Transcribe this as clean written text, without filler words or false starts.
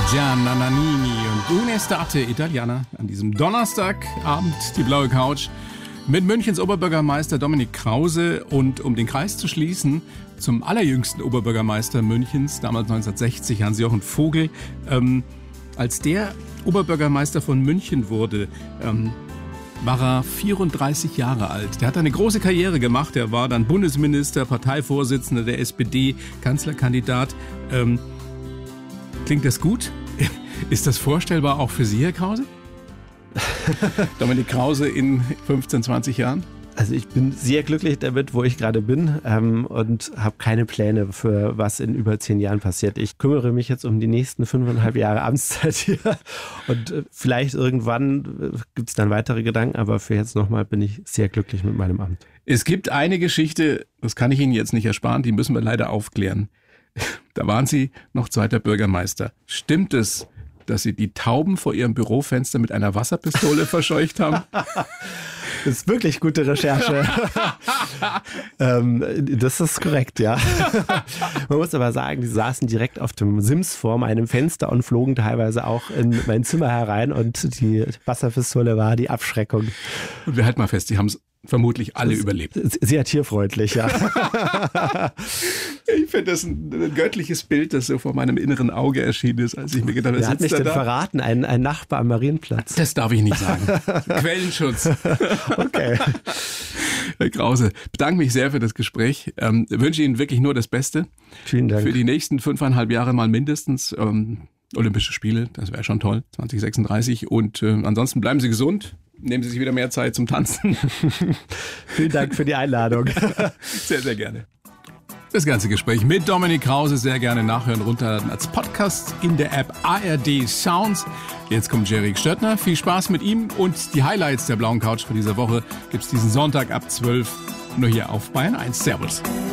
Gianna Nannini und Un'estate Italiana an diesem Donnerstagabend, die blaue Couch mit Münchens Oberbürgermeister Dominik Krause. Und um den Kreis zu schließen, zum allerjüngsten Oberbürgermeister Münchens, damals 1960, Hans-Jochen Vogel. Als der Oberbürgermeister von München wurde, war er 34 Jahre alt. Der hat eine große Karriere gemacht. Er war dann Bundesminister, Parteivorsitzender der SPD, Kanzlerkandidat. Klingt das gut? Ist das vorstellbar auch für Sie, Herr Krause? Dominik Krause in 15, 20 Jahren? Also ich bin sehr glücklich damit, wo ich gerade bin und habe keine Pläne für was in über 10 Jahren passiert. Ich kümmere mich jetzt um die nächsten 5,5 Jahre Amtszeit hier und vielleicht irgendwann gibt es dann weitere Gedanken, aber für jetzt nochmal bin ich sehr glücklich mit meinem Amt. Es gibt eine Geschichte, das kann ich Ihnen jetzt nicht ersparen, die müssen wir leider aufklären. Da waren Sie noch zweiter Bürgermeister. Stimmt es, dass Sie die Tauben vor Ihrem Bürofenster mit einer Wasserpistole verscheucht haben? Das ist wirklich gute Recherche. Das ist korrekt, ja. Man muss aber sagen, die saßen direkt auf dem Sims vor meinem Fenster und flogen teilweise auch in mein Zimmer herein und die Wasserpistole war die Abschreckung. Und wir halten mal fest, Sie haben es vermutlich alle überlebt. Sehr tierfreundlich, ja. Ich finde das ein göttliches Bild, das so vor meinem inneren Auge erschienen ist, als ich mir gedacht habe, wer hat mich denn verraten? Ein Nachbar am Marienplatz. Das darf ich nicht sagen. Quellenschutz. Okay. Herr Krause, bedanke mich sehr für das Gespräch. Wünsche Ihnen wirklich nur das Beste. Vielen Dank. Für die nächsten 5,5 Jahre mal mindestens. Olympische Spiele, das wäre schon toll, 2036. Und ansonsten bleiben Sie gesund. Nehmen Sie sich wieder mehr Zeit zum Tanzen. Vielen Dank für die Einladung. Sehr, sehr gerne. Das ganze Gespräch mit Dominik Krause sehr gerne nachhören, runterladen als Podcast in der App ARD Sounds. Jetzt kommt Jerry Stöttner. Viel Spaß mit ihm und die Highlights der blauen Couch für diese Woche gibt's diesen Sonntag ab 12 nur hier auf Bayern 1. Servus.